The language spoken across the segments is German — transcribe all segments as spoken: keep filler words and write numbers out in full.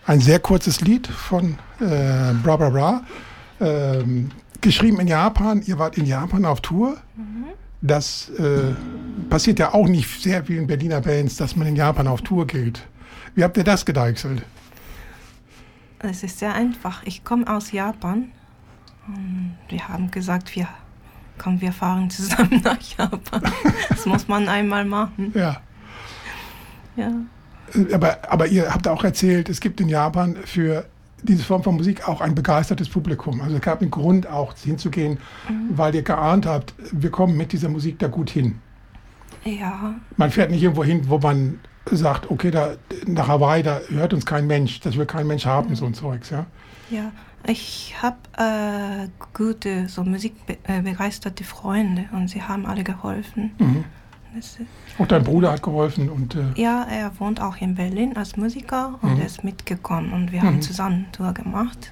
Ein sehr kurzes Lied von äh, Bra Bra Bra. Ähm, geschrieben in Japan. Ihr wart in Japan auf Tour. Mhm. Das äh, passiert ja auch nicht sehr vielen Berliner Bands, dass man in Japan auf Tour geht. Wie habt ihr das gedeichselt? Es ist sehr einfach. Ich komme aus Japan. Und wir haben gesagt, wir, komm, wir fahren zusammen nach Japan. Das muss man einmal machen. Ja. Ja. Aber, aber ihr habt auch erzählt, es gibt in Japan für diese Form von Musik auch ein begeistertes Publikum. Also es gab einen Grund auch hinzugehen, mhm. weil ihr geahnt habt, wir kommen mit dieser Musik da gut hin. Ja. Man fährt nicht irgendwo hin, wo man sagt, okay, da nach Hawaii, da hört uns kein Mensch, das will kein Mensch haben, mhm. so ein Zeugs, ja. Ja, ich habe äh, gute, so musikbegeisterte Freunde und sie haben alle geholfen. Mhm. Auch dein Bruder hat geholfen und... Äh ja, er wohnt auch in Berlin als Musiker und mhm. er ist mitgekommen und wir mhm. haben zusammen Tour gemacht.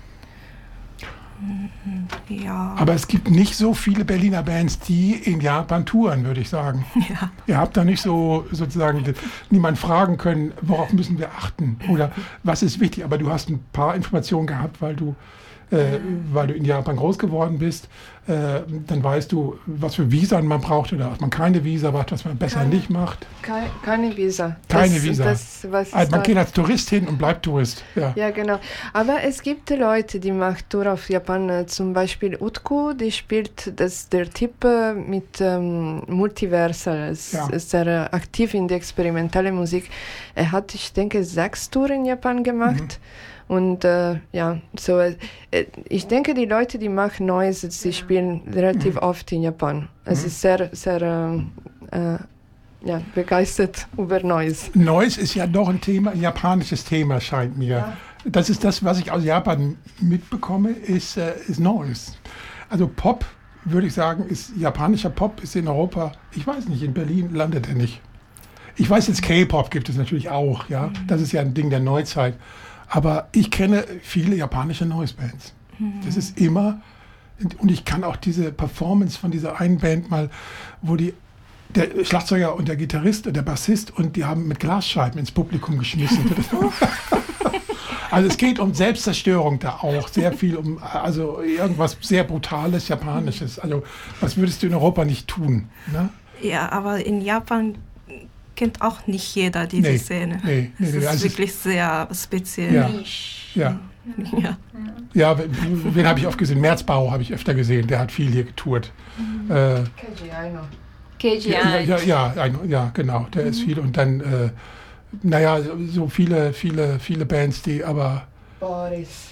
Ja. Aber es gibt nicht so viele Berliner Bands, die in Japan touren, würde ich sagen. Ja. Ihr habt da nicht so sozusagen niemanden fragen können, worauf müssen wir achten oder was ist wichtig. Aber du hast ein paar Informationen gehabt, weil du, äh, weil du in Japan groß geworden bist. Äh, dann weißt du, was für Visa man braucht oder dass man keine Visa macht, was man besser keine, nicht macht. Keine, keine Visa. Keine das, Visa. Das, was also man geht als Tourist hin und bleibt Tourist. Ja. ja, genau. Aber es gibt Leute, die machen Tour auf Japan. Zum Beispiel Utku, die spielt, das ist der Typ mit ähm, Multiversal. Ist, ja. ist sehr aktiv in der experimentellen Musik. Er hat, ich denke, sechs Touren in Japan gemacht. Mhm. Und äh, ja, so äh, ich denke, die Leute, die machen Noise, sie spielen relativ mhm. oft in Japan. Es mhm. ist sehr, sehr äh, äh, ja, begeistert über Noise. Noise ist ja doch ein Thema, ein japanisches Thema, scheint mir. Ja. Das ist das, was ich aus Japan mitbekomme, ist, äh, ist Noise. Also Pop, würde ich sagen, ist japanischer Pop, ist in Europa, ich weiß nicht, in Berlin landet er nicht. Ich weiß jetzt, K-Pop gibt es natürlich auch, ja. Mhm. Das ist ja ein Ding der Neuzeit. Aber ich kenne viele japanische Noise-Bands. Mhm. Das ist immer, und ich kann auch diese Performance von dieser einen Band mal, wo die, der Schlagzeuger und der Gitarrist und der Bassist und die haben mit Glasscheiben ins Publikum geschmissen. Also es geht um Selbstzerstörung da auch, sehr viel um, also irgendwas sehr Brutales, Japanisches. Also was würdest du in Europa nicht tun? Ne? Ja, aber in Japan kennt auch nicht jeder diese nee, Szene. Nee, nee, es ist also wirklich ist, sehr speziell. Ja, ja. ja. ja wen, wen habe ich oft gesehen? Merzbau habe ich öfter gesehen, der hat viel hier getourt. Mhm. Äh, K G I noch. K G I. Ja, ja, ja, ja, ja genau, der mhm. ist viel. Und dann, äh, naja, so viele, viele, viele Bands, die aber... Boris.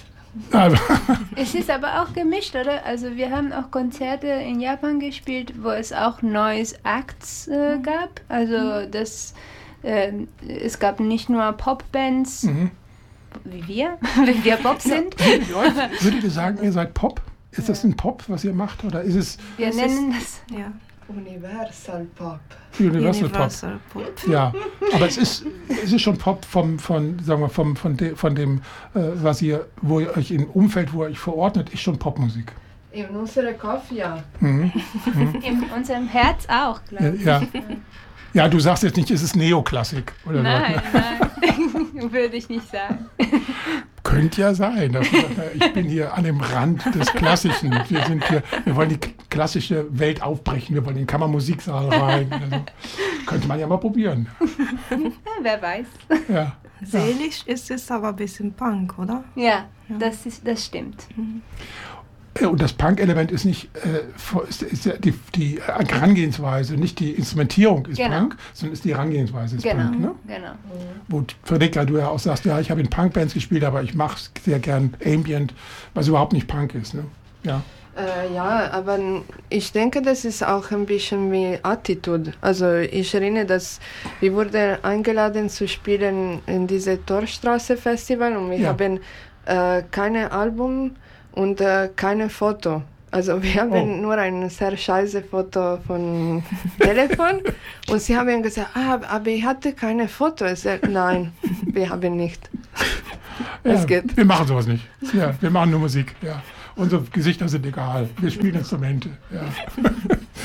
Es ist aber auch gemischt, oder? Also wir haben auch Konzerte in Japan gespielt, wo es auch Noise Acts äh, gab. Also das, äh, es gab nicht nur Popbands, mhm. wie wir, wenn wir Pop sind. Ja, würdet ihr sagen, ihr seid Pop? Ist das ein Pop, was ihr macht? Oder ist es... Wir das nennen ist, das... Ja. Universal Pop. Universal, Universal Pop. Pop. Ja, aber es ist, es ist schon Pop vom, von, sagen wir, vom, von, de, von dem, äh, was ihr, wo ihr euch im Umfeld, wo ihr euch verordnet, ist schon Popmusik. In unserem Kopf, ja. Mhm. Mhm. In unserem Herz auch, glaube ich. Ja. Ja, du sagst jetzt nicht, es ist Neoklassik. Oder nein, so. Nein, würde ich nicht sagen. Könnte ja sein. Dass ich bin hier an dem Rand des Klassischen. Wir sind hier, wir wollen die klassische Welt aufbrechen. Wir wollen in den Kammermusiksaal rein. Also, könnte man ja mal probieren. Ja, wer weiß. Ja. Seelisch ist es aber ein bisschen Punk, oder? Ja, ja. Das, ist, das stimmt. Mhm. Und das Punk-Element ist nicht äh, ist, ist ja die, die Herangehensweise, nicht die Instrumentierung ist genau. Punk, sondern ist die Herangehensweise ist genau. Punk. Ne? Genau. Wo Fredrika, du ja auch sagst, ja, ich habe in Punkbands gespielt, aber ich mache sehr gern Ambient, was überhaupt nicht Punk ist. Ne? Ja. Äh, ja, aber ich denke, das ist auch ein bisschen wie Attitude. Also ich erinnere, dass wir wurden eingeladen zu spielen in diese Torstraße Festival und wir ja. haben äh, keine Album und äh, keine Foto. Also wir haben oh. nur ein sehr scheiße Foto von Telefon und sie haben gesagt, ah, aber ich hatte keine Foto. Ich sage, nein, wir haben nicht. Ja, es geht. Wir machen sowas nicht. Ja, wir machen nur Musik. Ja. Unsere Gesichter sind egal. Wir spielen Instrumente. Ja.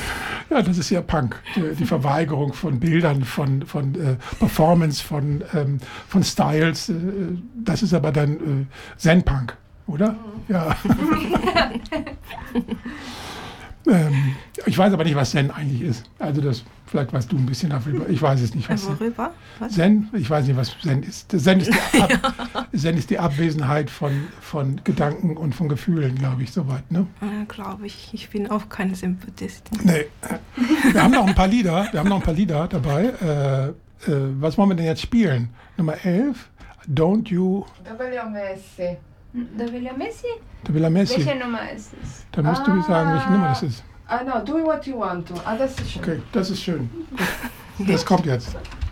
Ja, das ist ja Punk. Die, die Verweigerung von Bildern, von, von äh, Performance, von, ähm, von Styles. Äh, das ist aber dann äh, Zen-Punk, oder? Ja. ähm, ich weiß aber nicht, was Zen eigentlich ist. Also das, vielleicht weißt du ein bisschen darüber. Ich weiß es nicht. Was Worüber? Was? Zen? Ich weiß nicht, was Zen ist. Zen ist die, Ab ja. Zen ist die Abwesenheit von, von Gedanken und von Gefühlen, glaube ich, soweit. Ne? Ja, glaube ich. Ich bin auch keine Sympathistin. Nee. Wir haben noch ein paar Lieder, wir haben noch ein paar Lieder dabei. Äh, äh, was wollen wir denn jetzt spielen? Nummer elf, Don't You... Da will ja Messi. Da will ja Messi? Da will er Messi. Welche Nummer ist es? Da musst du mir sagen, welche Nummer das ist. Ah, no, do what you want to. Ah, das ist schön. Okay, das ist schön. Das kommt jetzt.